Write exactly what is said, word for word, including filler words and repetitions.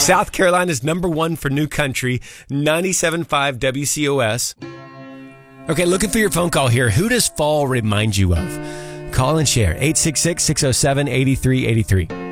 South Carolina's number one for new country, ninety-seven point five W C O S. Okay, looking for your phone call here. Who does fall remind you of? Call and share. eight six six, six oh seven, eight three eight three.